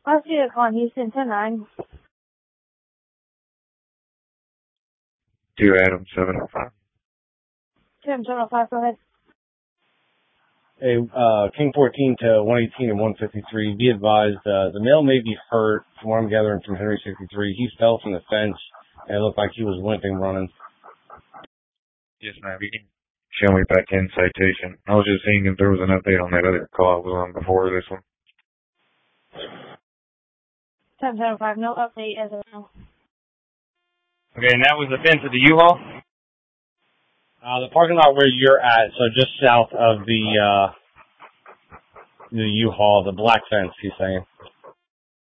Oscar calling Houston, 10-9. 2 Adam 705. 2 Adam 705, go ahead. Hey, King 14 to 118 and 153. Be advised, the male may be hurt, from what I'm gathering from Henry 63. He fell from the fence, and it looked like he was limping running. Yes, ma'am. You can show me back in citation. I was just seeing if there was an update on that other call I was on before this one. 10 705, no update as of now. Okay, and that was the fence of the U-Haul? The parking lot where you're at, so just south of the U-Haul, the black fence, he's saying.